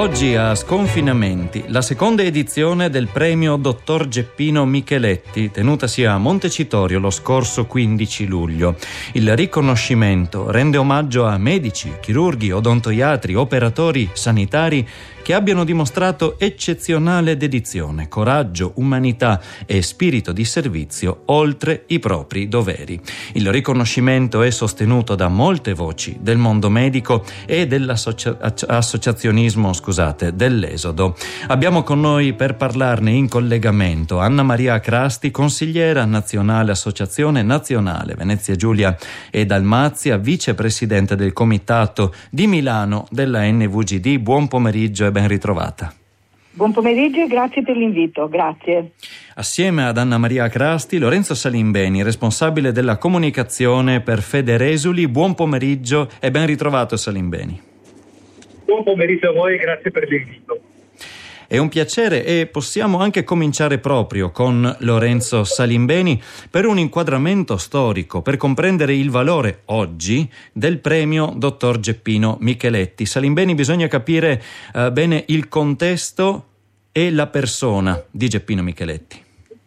Oggi a Sconfinamenti, la seconda edizione del premio Dottor Geppino Micheletti, tenutasi a Montecitorio lo scorso 15 luglio. Il riconoscimento rende omaggio a medici, chirurghi, odontoiatri, operatori sanitari che abbiano dimostrato eccezionale dedizione, coraggio, umanità e spirito di servizio oltre i propri doveri. Il riconoscimento è sostenuto da molte voci del mondo medico e dell'associazionismo dell'Esodo. Abbiamo con noi per parlarne in collegamento Anna Maria Crasti, consigliera nazionale Associazione Nazionale Venezia Giulia e Dalmazia, vicepresidente del comitato di Milano della NVGD. Buon pomeriggio e ben ritrovata. Buon pomeriggio e grazie per l'invito, grazie. Assieme ad Anna Maria Crasti, Lorenzo Salimbeni, responsabile della comunicazione per Federesuli. Buon pomeriggio e ben ritrovato Salimbeni. Buon pomeriggio a voi e grazie per l'invito. È un piacere e possiamo anche cominciare proprio con Lorenzo Salimbeni per un inquadramento storico, per comprendere il valore oggi del premio Dottor Geppino Micheletti. Salimbeni, bisogna capire bene il contesto e la persona di Geppino Micheletti.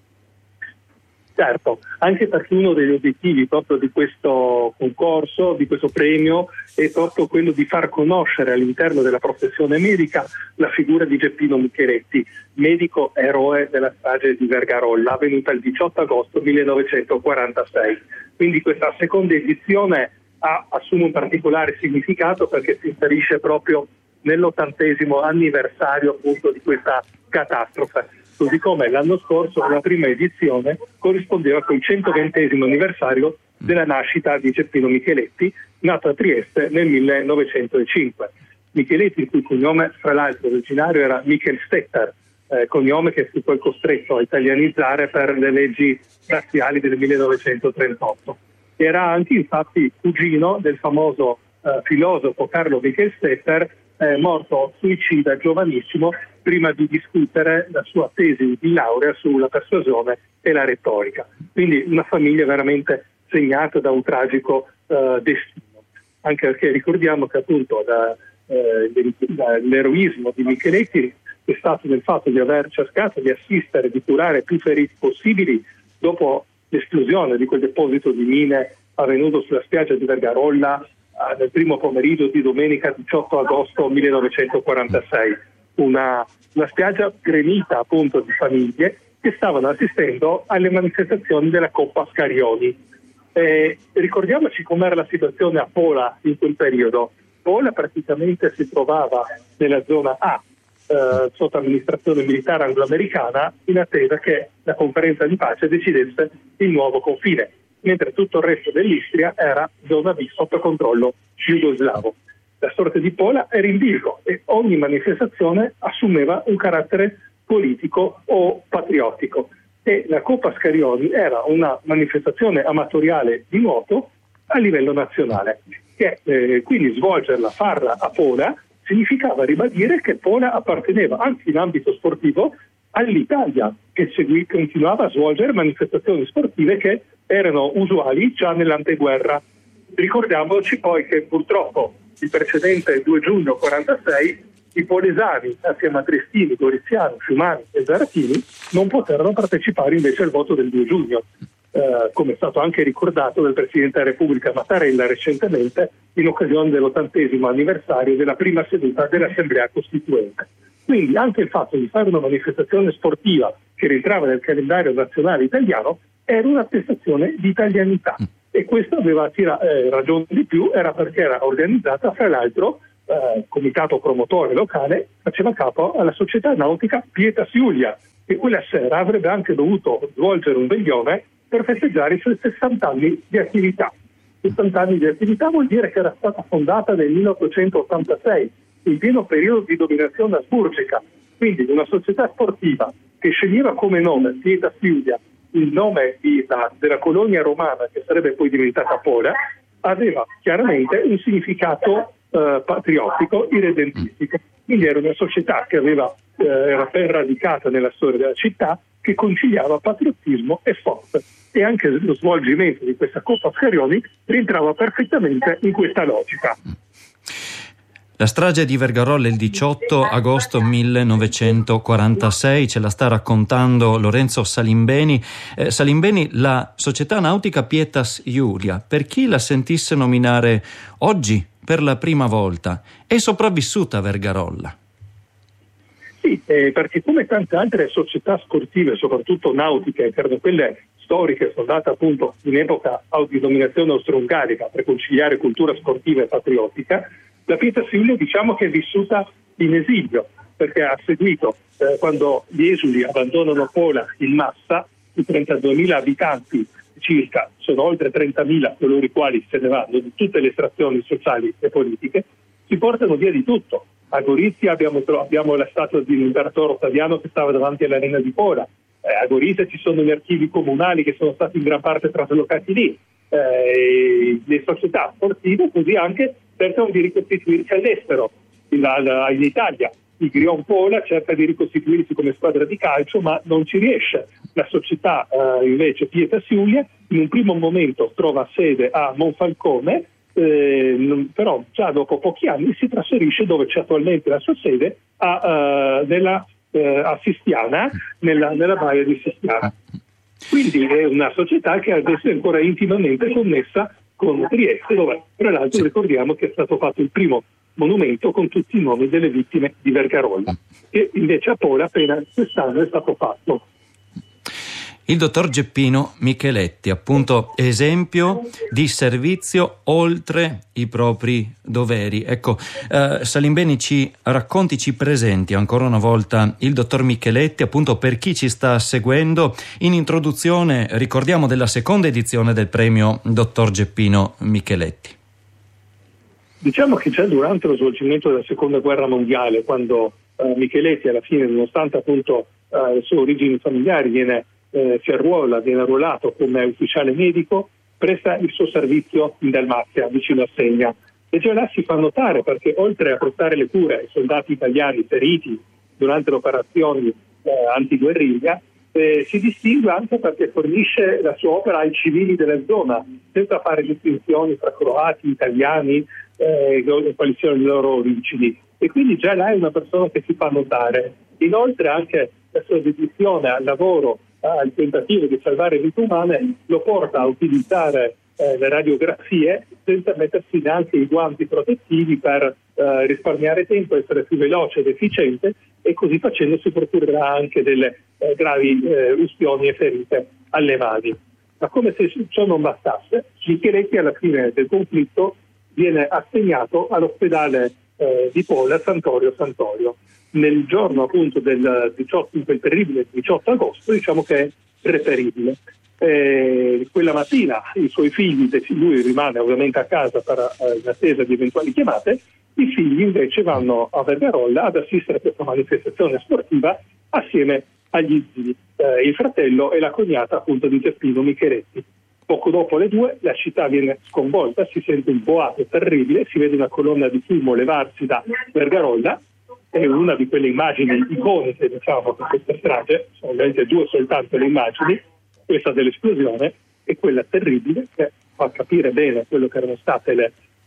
Certo, anche perché uno degli obiettivi proprio di questo concorso, di questo premio, è proprio quello di far conoscere all'interno della professione medica la figura di Geppino Micheletti, medico eroe della strage di Vergarolla, avvenuta il 18 agosto 1946. Quindi questa seconda edizione assume un particolare significato perché si inserisce proprio nell'80° anniversario appunto di questa catastrofe. Così come l'anno scorso la prima edizione corrispondeva col 120° anniversario della nascita di Geppino Micheletti, nato a Trieste nel 1905. Micheletti, il cui cognome fra l'altro originario era Michelstetter, cognome che fu poi costretto a italianizzare per le leggi razziali del 1938. Era anche infatti cugino del famoso filosofo Carlo Michelstetter, morto suicida giovanissimo prima di discutere la sua tesi di laurea sulla persuasione e la retorica. Quindi una famiglia veramente segnata da un tragico destino, anche perché ricordiamo che appunto l'eroismo di Micheletti è stato nel fatto di aver cercato di assistere, di curare più feriti possibili dopo l'esplosione di quel deposito di mine avvenuto sulla spiaggia di Vergarolla nel primo pomeriggio di domenica 18 agosto 1946. Una spiaggia gremita appunto di famiglie che stavano assistendo alle manifestazioni della Coppa Scarioni. Ricordiamoci com'era la situazione a Pola in quel periodo. Pola praticamente si trovava nella zona A, sotto amministrazione militare anglo-americana, in attesa che la conferenza di pace decidesse il nuovo confine, mentre tutto il resto dell'Istria era zona B sotto controllo jugoslavo. La sorte di Pola era in bilico e ogni manifestazione assumeva un carattere politico o patriottico. E la Coppa Scarioni era una manifestazione amatoriale di nuoto a livello nazionale, che quindi svolgerla, farla a Pola, significava ribadire che Pola apparteneva anche in ambito sportivo all'Italia, che continuava a svolgere manifestazioni sportive che erano usuali già nell'anteguerra. Ricordiamoci poi che purtroppo il precedente 2 giugno 1946 i polesani, assieme a Triestini, Goriziano, Fiumani e Zaratini, non poterono partecipare invece al voto del 2 giugno, come è stato anche ricordato dal Presidente della Repubblica Mattarella recentemente in occasione dell'80° anniversario della prima seduta dell'Assemblea Costituente. Quindi anche il fatto di fare una manifestazione sportiva che rientrava nel calendario nazionale italiano era un'attestazione di italianità, e questo aveva ragione di più, era perché era organizzata fra l'altro comitato promotore locale, faceva capo alla società nautica Pietas Iulia, e quella sera avrebbe anche dovuto svolgere un veglione per festeggiare i suoi 60 anni di attività. 60 anni di attività vuol dire che era stata fondata nel 1886, in pieno periodo di dominazione asburgica, quindi una società sportiva che sceglieva come nome Pietas Iulia il nome della colonia romana che sarebbe poi diventata Pola, aveva chiaramente un significato patriottico, irredentistico. Quindi era una società che era ben radicata nella storia della città, che conciliava patriottismo e sport, e anche lo svolgimento di questa Coppa Scarioni rientrava perfettamente in questa logica. La strage di Vergarolla il 18 agosto 1946, ce la sta raccontando Lorenzo Salimbeni. Salimbeni, la società nautica Pietas Iulia, per chi la sentisse nominare oggi per la prima volta, è sopravvissuta a Vergarolla? Sì, perché come tante altre società sportive, soprattutto nautiche, che erano quelle storiche, fondate appunto in epoca di dominazione austro-ungarica per conciliare cultura sportiva e patriottica, la Pietas Iulia diciamo che è vissuta in esilio, perché ha seguito quando gli esuli abbandonano Pola in massa, i 32.000 abitanti circa, sono oltre 30.000 coloro i quali se ne vanno di tutte le estrazioni sociali e politiche, si portano via di tutto. A Gorizia abbiamo la statua dell'imperatore Ottaviano che stava davanti all'arena di Pola. A Gorizia ci sono gli archivi comunali che sono stati in gran parte traslocati lì. Le società sportive così anche cercano di ricostituirsi all'estero, in Italia. Il Grion Pola cerca di ricostituirsi come squadra di calcio, ma non ci riesce. La società invece Pietas Iulia in un primo momento trova sede a Monfalcone, però già dopo pochi anni si trasferisce dove c'è attualmente la sua sede a Sistiana, nella baia di Sistiana. Quindi è una società che adesso è ancora intimamente connessa con Trieste, dove tra l'altro ricordiamo che è stato fatto il primo monumento con tutti i nomi delle vittime di Vergarolla, che invece a Pola appena quest'anno è stato fatto. Il dottor Geppino Micheletti, appunto esempio di servizio oltre i propri doveri. Ecco, Salimbeni, ci presenti ancora una volta il dottor Micheletti, appunto per chi ci sta seguendo. In introduzione ricordiamo della seconda edizione del premio dottor Geppino Micheletti. Diciamo che già durante lo svolgimento della seconda guerra mondiale, quando Micheletti alla fine, nonostante appunto le sue origini familiari, viene arruolato come ufficiale medico, presta il suo servizio in Dalmazia, vicino a Segna. E già là si fa notare perché oltre a prestare le cure ai soldati italiani feriti durante le operazioni antiguerriglia, si distingue anche perché fornisce la sua opera ai civili della zona, senza fare distinzioni tra croati, italiani, quali siano le loro origini. E quindi già là è una persona che si fa notare. Inoltre anche la sua dedizione al lavoro, al tentativo di salvare vite umane, lo porta a utilizzare le radiografie senza mettersi neanche i guanti protettivi per risparmiare tempo, essere più veloce ed efficiente, e così facendo si procurerà anche delle gravi ustioni e ferite alle mani. Ma come se ciò non bastasse, Micheletti alla fine del conflitto viene assegnato all'ospedale di Pola, Santorio. Nel giorno appunto del 18, in quel terribile 18 agosto, diciamo che è reperibile. Quella mattina i suoi figli, lui rimane ovviamente a casa in attesa di eventuali chiamate, i figli invece vanno a Vergarolla ad assistere a questa manifestazione sportiva assieme agli zii, il fratello e la cognata appunto di Geppino Micheletti. Poco dopo le 2 la città viene sconvolta, si sente un boato terribile, si vede una colonna di fumo levarsi da Vergarolla. È una di quelle immagini iconiche, diciamo, per questa strage. Sono ovviamente 2 soltanto le immagini, questa dell'esplosione e quella terribile che fa capire bene quello che erano state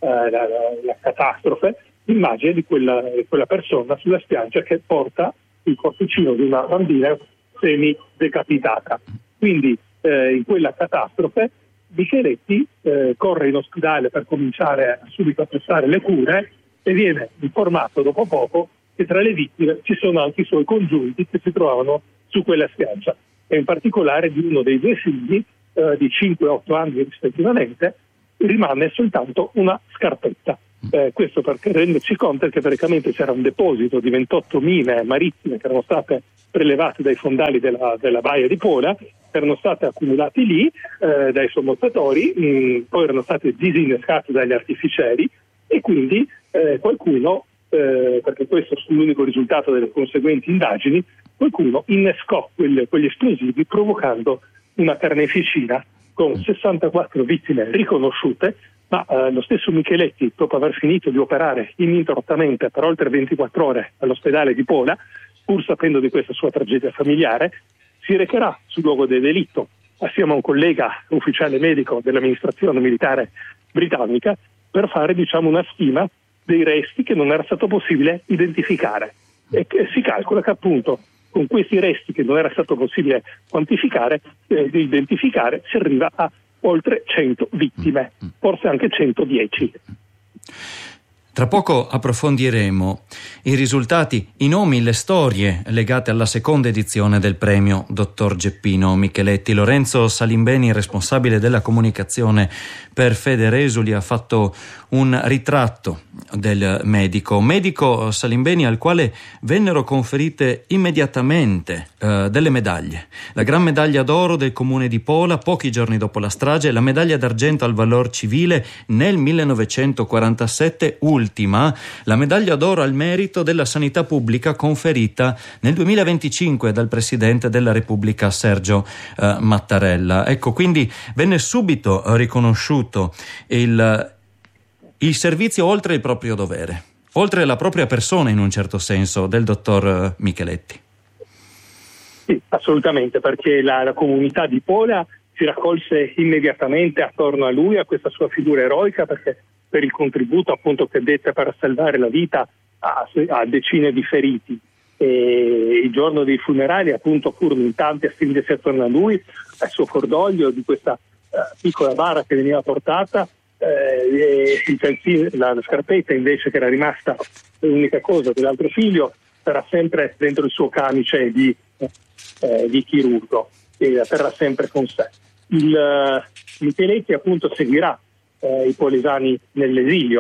la catastrofe, l'immagine di quella persona sulla spiaggia che porta il corpicino di una bambina semi-decapitata. Quindi in quella catastrofe Micheletti corre in ospedale per cominciare subito a prestare le cure e viene informato dopo poco che tra le vittime ci sono anche i suoi congiunti che si trovavano su quella spiaggia, e in particolare di uno dei 2 figli di 5 e 8 anni rispettivamente rimane soltanto una scarpetta. Questo perché renderci conto che praticamente c'era un deposito di 28 mine marittime che erano state prelevate dai fondali della baia di Pola, erano state accumulate lì dai sommozzatori, poi erano state disinnescate dagli artificieri e quindi qualcuno, perché questo è l'unico risultato delle conseguenti indagini, qualcuno innescò quegli esplosivi provocando una carneficina con 64 vittime riconosciute, ma lo stesso Micheletti, dopo aver finito di operare ininterrottamente per oltre 24 ore all'ospedale di Pola, pur sapendo di questa sua tragedia familiare, si recherà sul luogo del delitto assieme a un collega ufficiale medico dell'amministrazione militare britannica per fare, diciamo, una stima dei resti che non era stato possibile identificare. E si calcola che appunto con questi resti che non era stato possibile quantificare, identificare, si arriva a oltre 100 vittime, forse anche 110. Tra poco approfondiremo i risultati, i nomi, le storie legate alla seconda edizione del premio Dottor Geppino Micheletti. Lorenzo Salimbeni, responsabile della comunicazione per Federesuli, ha fatto un ritratto del medico Salimbeni, al quale vennero conferite immediatamente delle medaglie. La Gran Medaglia d'Oro del Comune di Pola pochi giorni dopo la strage, la Medaglia d'Argento al Valor Civile nel 1947, ultima, la Medaglia d'Oro al Merito della Sanità Pubblica conferita nel 2025 dal Presidente della Repubblica Sergio Mattarella. Ecco, quindi venne subito riconosciuto il servizio oltre il proprio dovere, oltre la propria persona in un certo senso, del dottor Micheletti. Sì, assolutamente, perché la comunità di Pola si raccolse immediatamente attorno a lui, a questa sua figura eroica, perché per il contributo appunto che dette per salvare la vita a decine di feriti. E il giorno dei funerali appunto furono in tanti a stringersi attorno a lui, al suo cordoglio di questa piccola bara che veniva portata, il calzino, la scarpetta invece, che era rimasta l'unica cosa dell'altro figlio, era sempre dentro il suo camice di chirurgo e la terrà sempre con sé. Il Micheletti appunto seguirà i polesani nell'esilio,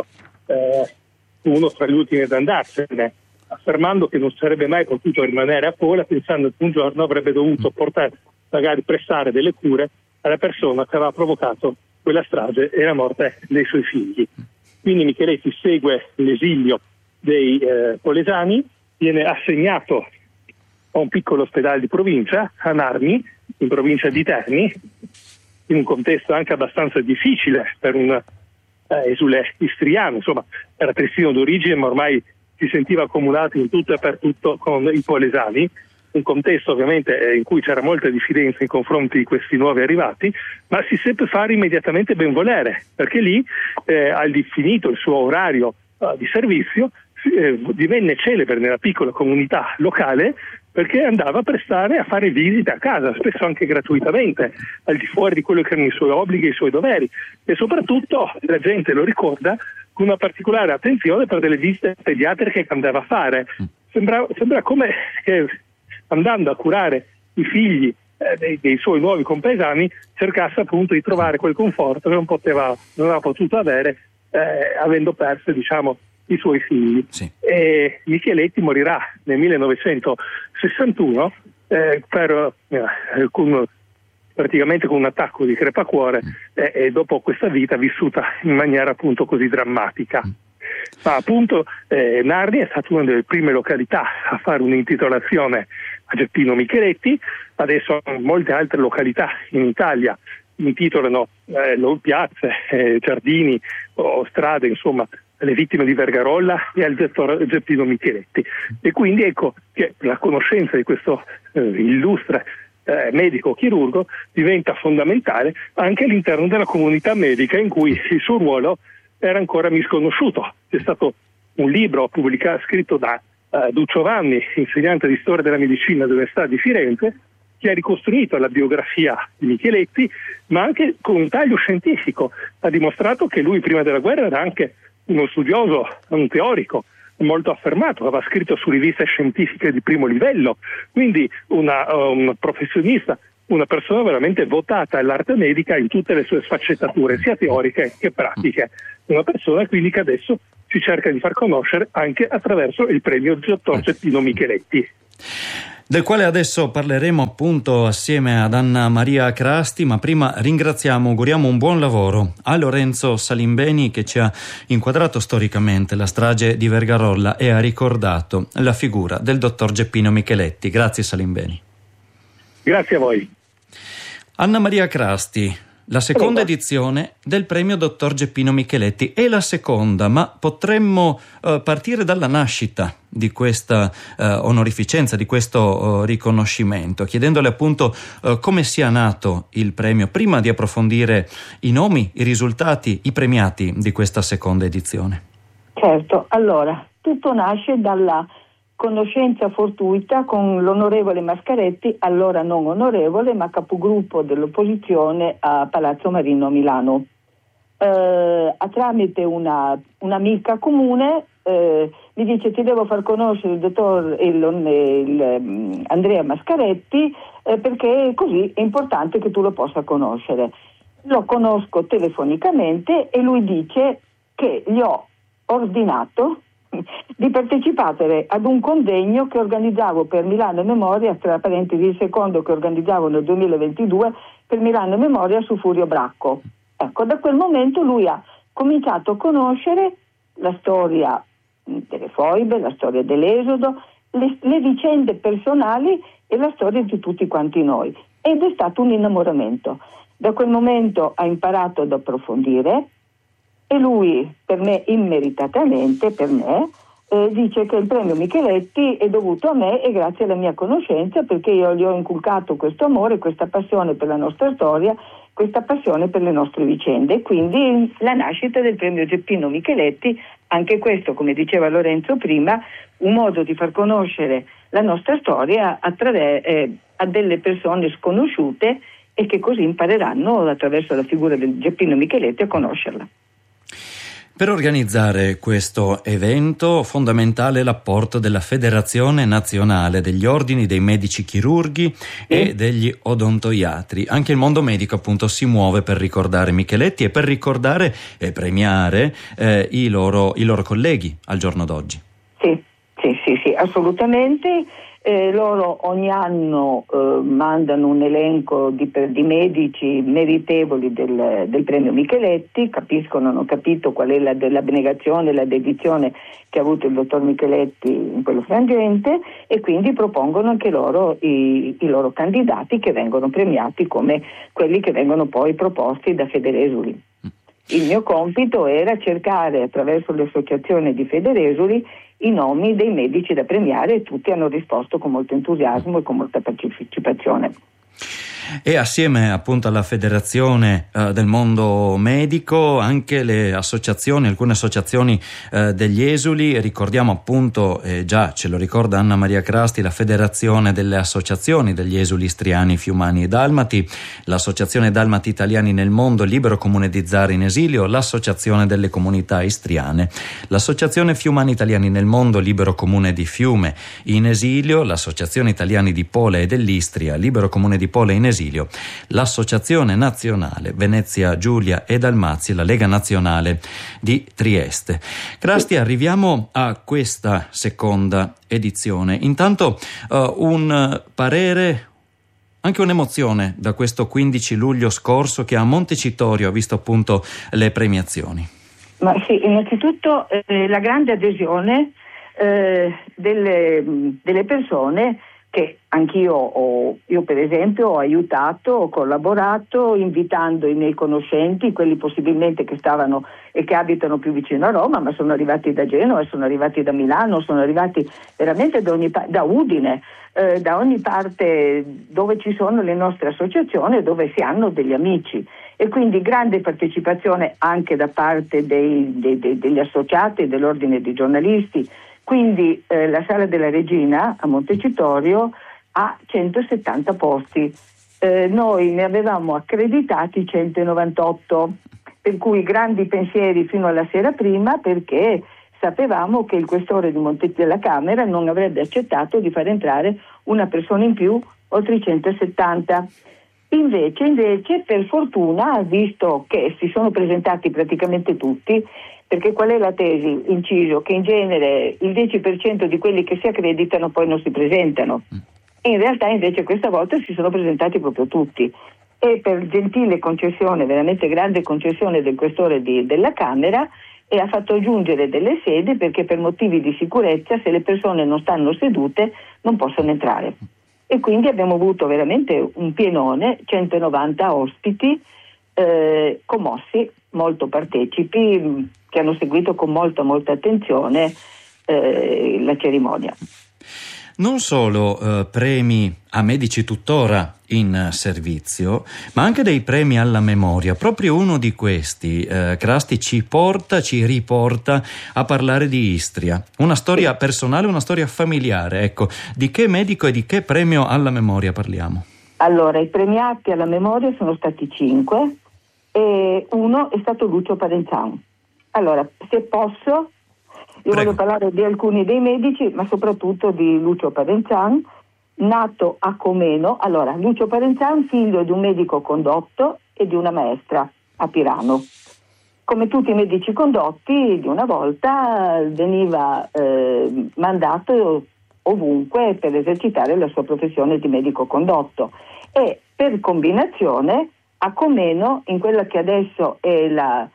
uno tra gli ultimi ad andarsene, affermando che non sarebbe mai potuto rimanere a Pola, pensando che un giorno avrebbe dovuto magari prestare delle cure alla persona che aveva provocato quella strage e la morte dei suoi figli. Quindi Micheletti segue l'esilio dei polesani, viene assegnato a un piccolo ospedale di provincia, a Narni, in provincia di Terni, in un contesto anche abbastanza difficile per un esule istriano, insomma era trestino d'origine ma ormai si sentiva accumulato in tutto e per tutto con i polesani, un contesto ovviamente in cui c'era molta diffidenza in confronti di questi nuovi arrivati, ma si seppe fare immediatamente benvolere, perché lì al finito il suo orario di servizio divenne celebre nella piccola comunità locale, perché andava a fare visite a casa, spesso anche gratuitamente, al di fuori di quello che erano i suoi obblighi e i suoi doveri, e soprattutto la gente lo ricorda con una particolare attenzione per delle visite pediatriche che andava a fare. Sembra come che andando a curare i figli dei suoi nuovi compaesani cercasse appunto di trovare quel conforto che non aveva potuto avere avendo perso, diciamo, i suoi figli. Sì. E Micheletti morirà nel 1961 praticamente con un attacco di crepacuore e dopo questa vita vissuta in maniera appunto così drammatica. Ma appunto Narni è stata una delle prime località a fare un'intitolazione a Geppino Micheletti. Adesso molte altre località in Italia intitolano piazze, giardini o strade, insomma, alle vittime di Vergarolla e al dottor Geppino Micheletti. E quindi ecco che la conoscenza di questo illustre medico chirurgo diventa fondamentale anche all'interno della comunità medica, in cui il suo ruolo era ancora misconosciuto. C'è stato un libro scritto da Duccio Vanni, insegnante di storia della medicina all'Università di Firenze, che ha ricostruito la biografia di Micheletti, ma anche con un taglio scientifico. Ha dimostrato che lui prima della guerra era anche uno studioso, un teorico molto affermato, aveva scritto su riviste scientifiche di primo livello, quindi un professionista, una persona veramente votata all'arte medica in tutte le sue sfaccettature, sia teoriche che pratiche. Una persona quindi che adesso si cerca di far conoscere anche attraverso il premio Dottor Geppino Micheletti, del quale adesso parleremo appunto assieme ad Anna Maria Crasti, ma prima auguriamo un buon lavoro a Lorenzo Salimbeni, che ci ha inquadrato storicamente la strage di Vergarolla e ha ricordato la figura del dottor Geppino Micheletti. Grazie Salimbeni. Grazie a voi. Anna Maria Crasti, la seconda edizione del premio Dottor Geppino Micheletti è la seconda, ma potremmo partire dalla nascita di questa onorificenza, di questo riconoscimento, chiedendole appunto come sia nato il premio, prima di approfondire i nomi, i risultati, i premiati di questa seconda edizione. Certo, allora, tutto nasce dalla conoscenza fortuita con l'onorevole Mascaretti, allora non onorevole, ma capogruppo dell'opposizione a Palazzo Marino a Milano. Tramite un'amica comune mi dice: ti devo far conoscere il dottor Andrea Mascaretti, perché così è importante che tu lo possa conoscere. Lo conosco telefonicamente e lui dice che gli ho ordinato di partecipare ad un convegno che organizzavo per Milano Memoria, tra parentesi il secondo che organizzavo nel 2022 per Milano Memoria su Furio Bracco. Ecco, da quel momento lui ha cominciato a conoscere la storia delle foibe, la storia dell'esodo, le vicende personali e la storia di tutti quanti noi, ed è stato un innamoramento. Da quel momento ha imparato ad approfondire e lui, per me immeritatamente, dice che il premio Micheletti è dovuto a me e grazie alla mia conoscenza, perché io gli ho inculcato questo amore, questa passione per la nostra storia, questa passione per le nostre vicende. Quindi la nascita del premio Geppino Micheletti, anche questo, come diceva Lorenzo prima, un modo di far conoscere la nostra storia a delle persone sconosciute e che così impareranno attraverso la figura del Geppino Micheletti a conoscerla. Per organizzare questo evento fondamentale l'apporto della Federazione Nazionale degli Ordini dei Medici Chirurghi e degli Odontoiatri. Anche il mondo medico appunto si muove per ricordare Micheletti e per ricordare e premiare i loro colleghi al giorno d'oggi. Sì, assolutamente. Loro ogni anno mandano un elenco di medici meritevoli del premio Micheletti, hanno capito qual è l'abnegazione, la dedizione che ha avuto il dottor Micheletti in quello frangente, e quindi propongono anche loro i loro candidati che vengono premiati come quelli che vengono poi proposti da Federesuli. Il mio compito era cercare attraverso l'associazione di Federesuli i nomi dei medici da premiare, e tutti hanno risposto con molto entusiasmo e con molta partecipazione. E assieme appunto alla Federazione del mondo medico anche le associazioni, alcune associazioni degli esuli, ricordiamo appunto, già ce lo ricorda Anna Maria Crasti, la Federazione delle Associazioni degli Esuli Istriani, Fiumani e Dalmati, l'Associazione Dalmati Italiani nel Mondo, Libero Comune di Zara in esilio, l'Associazione delle Comunità Istriane, l'Associazione Fiumani Italiani nel Mondo, Libero Comune di Fiume in esilio, l'Associazione Italiani di Pola e dell'Istria, Libero Comune di Pola in esilio, l'Associazione Nazionale Venezia Giulia e Dalmazia, la Lega Nazionale di Trieste. Crasti, arriviamo a questa seconda edizione. Intanto un parere, anche un'emozione da questo 15 luglio scorso che a Montecitorio ha visto appunto le premiazioni. Ma sì, innanzitutto la grande adesione delle persone che anch'io io per esempio ho aiutato, ho collaborato invitando i miei conoscenti, quelli possibilmente che stavano e che abitano più vicino a Roma, ma sono arrivati da Genova, sono arrivati da Milano, sono arrivati veramente da Udine, da ogni parte dove ci sono le nostre associazioni, dove si hanno degli amici, e quindi grande partecipazione anche da parte degli associati dell'ordine dei giornalisti. Quindi la Sala della Regina a Montecitorio ha 170 posti, noi ne avevamo accreditati 198, per cui grandi pensieri fino alla sera prima, perché sapevamo che il questore della Camera non avrebbe accettato di far entrare una persona in più oltre i 170. Invece, per fortuna, visto che si sono presentati praticamente tutti, perché qual è la tesi? Inciso, che in genere il 10% di quelli che si accreditano poi non si presentano. E in realtà invece questa volta si sono presentati proprio tutti. E per gentile concessione, veramente grande concessione del questore della Camera, e ha fatto aggiungere delle sedi perché per motivi di sicurezza, se le persone non stanno sedute, non possono entrare. E quindi abbiamo avuto veramente un pienone, 190 ospiti, commossi, molto partecipi, che hanno seguito con molta attenzione la cerimonia. Non solo premi a medici tuttora in servizio, ma anche dei premi alla memoria. Proprio uno di questi, Crasti, ci riporta a parlare di Istria. Una storia personale, una storia familiare. Ecco, di che medico e di che premio alla memoria parliamo? Allora, i premiati alla memoria sono stati 5 e uno è stato Lucio Parenzan. Allora, se posso, io voglio parlare di alcuni dei medici, ma soprattutto di Lucio Parenzan, nato a Comeno. Allora, Lucio Parenzan, figlio di un medico condotto e di una maestra a Pirano. Come tutti i medici condotti, di una volta veniva mandato ovunque per esercitare la sua professione di medico condotto, e per combinazione a Comeno, in quella che adesso è la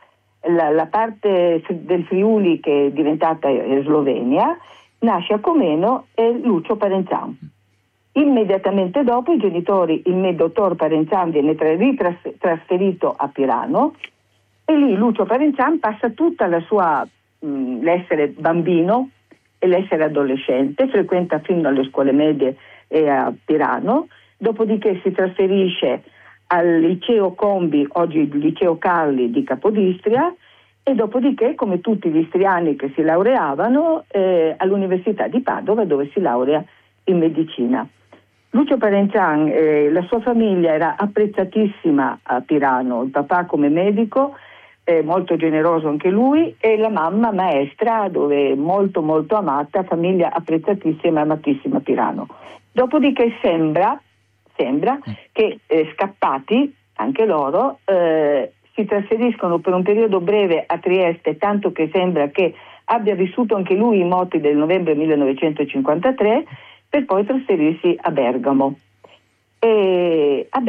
parte del Friuli che è diventata Slovenia, nasce a Comeno Lucio Parenzan. Immediatamente dopo i genitori, il dottor Parenzan viene trasferito a Pirano, e lì Lucio Parenzan passa tutta la sua l'essere bambino e l'essere adolescente, frequenta fino alle scuole medie e a Pirano, dopodiché si trasferisce al liceo Combi, oggi il liceo Carli di Capodistria, e dopodiché, come tutti gli istriani che si laureavano, all'Università di Padova, dove si laurea in medicina. Lucio Parenzan, la sua famiglia era apprezzatissima a Pirano, il papà come medico, molto generoso anche lui, e la mamma maestra, dove molto molto amata, famiglia apprezzatissima e amatissima a Pirano. Dopodiché sembra che scappati, anche loro, si trasferiscono per un periodo breve a Trieste, tanto che sembra che abbia vissuto anche lui i moti del novembre 1953, per poi trasferirsi a Bergamo. E a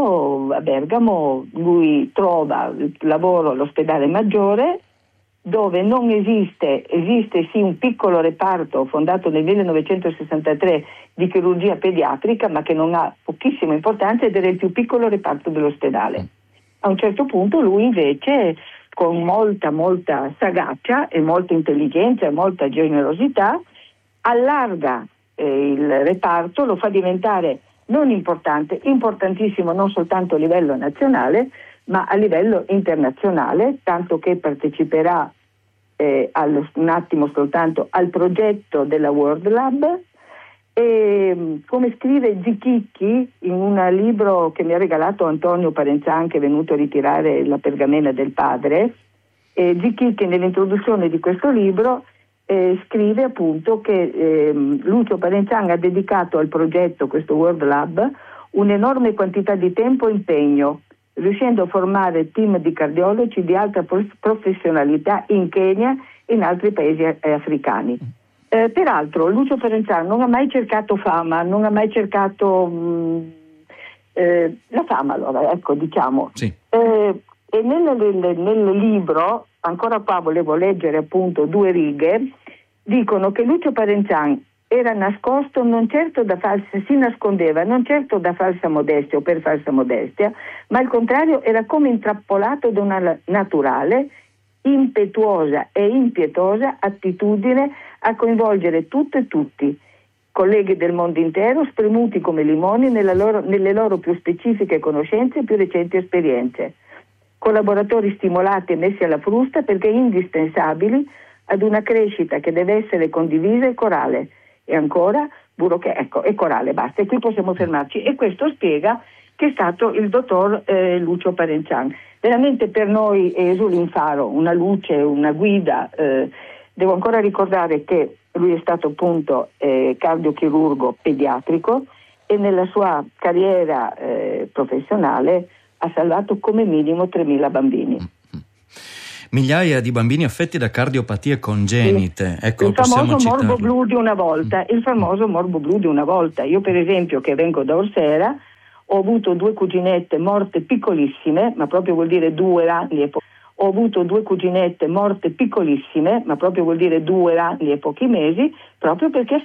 Bergamo lui trova lavoro all'ospedale Maggiore, dove non esiste sì un piccolo reparto fondato nel 1963 di chirurgia pediatrica, ma che non ha pochissima importanza, ed era il più piccolo reparto dell'ospedale. A un certo punto lui invece, con molta sagacia e molta intelligenza e molta generosità, allarga il reparto, lo fa diventare non importante, importantissimo non soltanto a livello nazionale, ma a livello internazionale, tanto che parteciperà un attimo soltanto al progetto della World Lab. E come scrive Zichicchi in un libro che mi ha regalato Antonio Parenzan, che è venuto a ritirare la pergamena del padre, Zichicchi nell'introduzione di questo libro scrive appunto che Lucio Parenzan ha dedicato al progetto, questo World Lab, un'enorme quantità di tempo e impegno, riuscendo a formare team di cardiologi di alta professionalità in Kenya e in altri paesi africani. Peraltro Lucio Parenzan non ha mai cercato fama, non ha mai cercato la fama, allora, ecco, diciamo. Sì. E nel libro, ancora qua volevo leggere appunto 2 righe, dicono che Lucio Parenzan era nascosto si nascondeva non certo da falsa modestia o per falsa modestia, ma al contrario era come intrappolato da una naturale, impetuosa e impietosa attitudine a coinvolgere tutto e tutti, colleghi del mondo intero, spremuti come limoni nelle loro più specifiche conoscenze e più recenti esperienze, collaboratori stimolati e messi alla frusta perché indispensabili ad una crescita che deve essere condivisa e corale. E ancora, e corale, basta, e qui possiamo fermarci. E questo spiega che è stato il dottor Lucio Parenzan. Veramente per noi è esule in faro, una luce, una guida. Devo ancora ricordare che lui è stato appunto cardiochirurgo pediatrico e nella sua carriera professionale ha salvato come minimo 3.000 bambini. Migliaia di bambini affetti da cardiopatie congenite. Sì. Ecco, il famoso morbo blu di una volta. Io per esempio, che vengo da Orsera, ho avuto 2 cuginette morte piccolissime, ma proprio vuol dire 2 anni e ho avuto 2 cuginette morte piccolissime, ma proprio vuol dire 2 anni e pochi mesi, proprio perché